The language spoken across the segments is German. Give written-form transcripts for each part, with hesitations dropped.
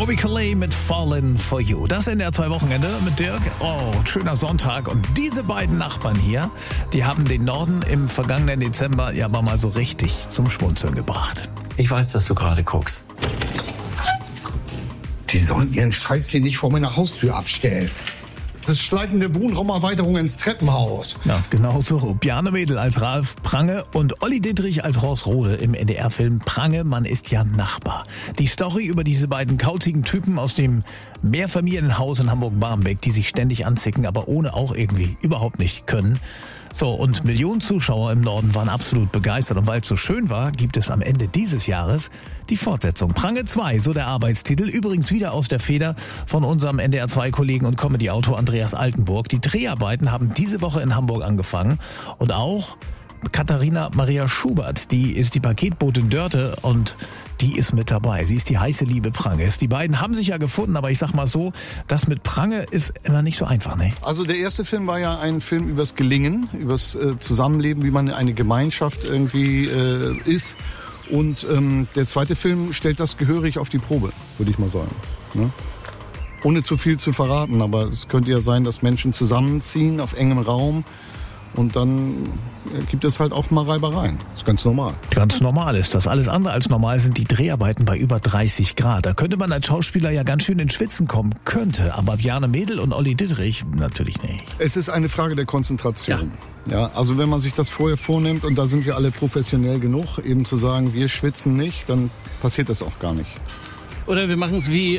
Toby Calais mit Fallen for You. Das NDR 2 Wochenende mit Dirk. Oh, schöner Sonntag. Und diese beiden Nachbarn hier, die haben den Norden im vergangenen Dezember ja aber mal so richtig zum Schmunzeln gebracht. Ich weiß, dass du gerade guckst. Die sollen ihren Scheiß hier nicht vor meiner Haustür abstellen. Das ist schleichende Wohnraumerweiterung ins Treppenhaus. Ja, genau so. Bjarne Mädel als Ralf Prange und Olli Dittrich als Horst Rode im NDR-Film Prange, man ist ja Nachbar. Die Story über diese beiden kauzigen Typen aus dem Mehrfamilienhaus in Hamburg-Barmbek, die sich ständig anzicken, aber ohne auch irgendwie überhaupt nicht können. So, und Millionen Zuschauer im Norden waren absolut begeistert. Und weil es so schön war, gibt es am Ende dieses Jahres die Fortsetzung. Prange 2, so der Arbeitstitel. Übrigens wieder aus der Feder von unserem NDR 2-Kollegen und Comedy-Autor Andreas Altenburg. Die Dreharbeiten haben diese Woche in Hamburg angefangen. Und auch Katharina Maria Schubert, die ist die Paketbotin Dörte und die ist mit dabei. Sie ist die heiße Liebe Pranges. Die beiden haben sich ja gefunden, aber ich sag mal so, das mit Prange ist immer nicht so einfach, ne? Also der erste Film war ja ein Film übers Gelingen, übers Zusammenleben, wie man eine Gemeinschaft irgendwie ist. Und der zweite Film stellt das gehörig auf die Probe, würde ich mal sagen. Ne? Ohne zu viel zu verraten, aber es könnte ja sein, dass Menschen zusammenziehen auf engem Raum. Und dann gibt es halt auch mal Reibereien. Das ist ganz normal. Ganz normal ist das. Alles andere als normal sind die Dreharbeiten bei über 30 Grad. Da könnte man als Schauspieler ja ganz schön ins Schwitzen kommen. Könnte, aber Bjarne Mädel und Olli Dittrich natürlich nicht. Es ist eine Frage der Konzentration. Ja, also wenn man sich das vorher vornimmt, und da sind wir alle professionell genug, eben zu sagen, wir schwitzen nicht, dann passiert das auch gar nicht. Oder wir machen es wie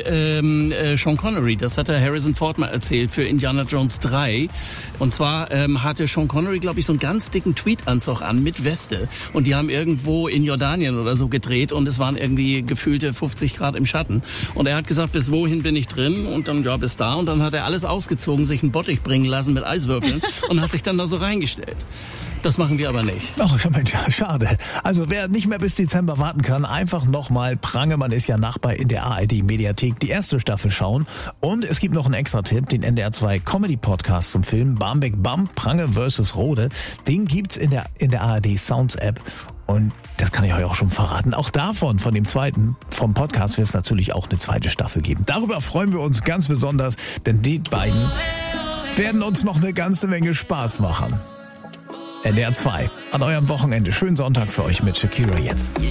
Sean Connery, das hat der Harrison Ford mal erzählt für Indiana Jones 3. Und zwar hatte Sean Connery, glaube ich, so einen ganz dicken Tweedanzug an mit Weste. Und die haben irgendwo in Jordanien oder so gedreht und es waren irgendwie gefühlte 50 Grad im Schatten. Und er hat gesagt, bis wohin bin ich drin? Und dann, ja, bis da. Und dann hat er alles ausgezogen, sich einen Bottich bringen lassen mit Eiswürfeln und hat sich dann da so reingestellt. Das machen wir aber nicht. Ach, Mensch, schade. Also wer nicht mehr bis Dezember warten kann, einfach nochmal Prange, man ist ja Nachbar in der ARD-Mediathek, die erste Staffel schauen. Und es gibt noch einen Extra-Tipp, den NDR 2 Comedy-Podcast zum Film Barmbek Bump, Prange vs. Rode. Den gibt's in der ARD Sounds App. Und das kann ich euch auch schon verraten. Auch davon, von dem zweiten, vom Podcast wird es natürlich auch eine zweite Staffel geben. Darüber freuen wir uns ganz besonders, denn die beiden werden uns noch eine ganze Menge Spaß machen. NDR 2 an eurem Wochenende. Schönen Sonntag für euch mit Shakira jetzt.